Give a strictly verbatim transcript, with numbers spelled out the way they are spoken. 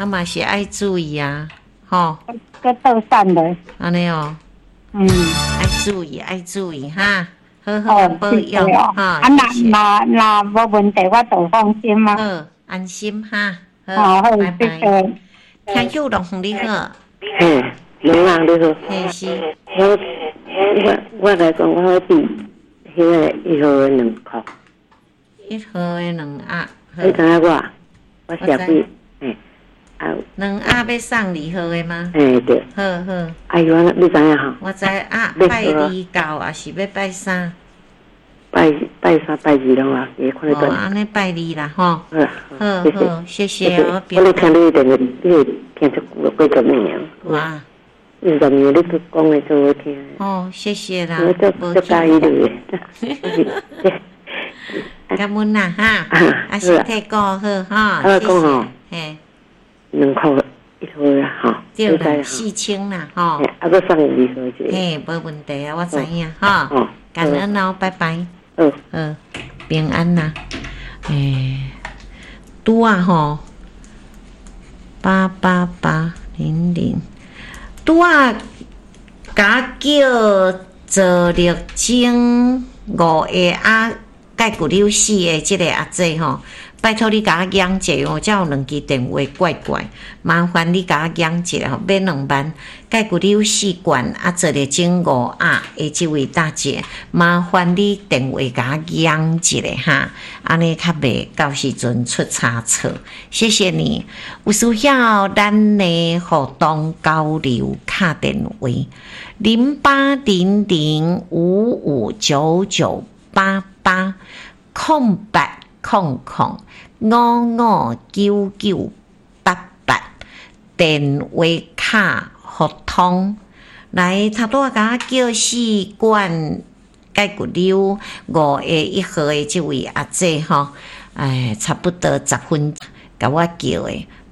啊嘛是爱注意啊，吼。 个倒散了。 安尼哦。嗯。爱注意，爱注意哈。好好保养哈。 啊，那那那无问题，我就放心嘛。 好，安心哈。 好， 拜拜。听友龙你好。 嘿，龙人你好。 嘿是。 我我我来讲，我比迄个一号的两块。 一号的两鸭。 你知影我？我下比。 两鸭要送二号的吗？ 哎对。 好好。 哎呦，你知影吼？ 我知啊，拜二到还是要拜三？ 拜拜三拜二拢啊，也看得到。 哦，安尼拜二啦，吼。 好， 好好，谢谢哦。 我咧听你电话，你听出几十年。 哇。 二十年你都讲的最好听。 哦，谢谢啦。 我足足介意你。 感恩啦哈，啊身体顾好哈，谢谢。嘿。两块一套啦，吼， 对啦，四千啦，吼， 啊，搁送二号一个， 嘿，无问题啊，我知影，哈，感恩哦，拜拜， 嗯， 嗯，平安啦，诶，拄啊吼，八八八零零，拄啊，甲叫做六精五个啊，解骨瘤死的即个阿姐吼。拜托你甲我养者哦，才有两支电话怪怪，麻烦你甲我养者吼，免两万。解骨瘤四罐啊，做个整五啊的这位大姐，麻烦你电话甲我养一下哈，安尼较袂到时阵出差错。谢谢你，有需要咱的互动交流卡电话零八零零五五九九八八空白。空空五五九九八八电话卡互通来，差不多甲我叫四罐解骨瘤五个一号的这位阿姐吼，哎，差不多十分甲我叫的。